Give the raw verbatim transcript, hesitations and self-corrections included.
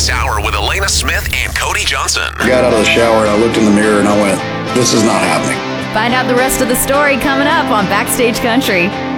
Next hour with Elena Smith and Cody Johnson. I got out of the shower and I looked in the mirror and I went, this is not happening. Find out the rest of the story coming up on Backstage Country.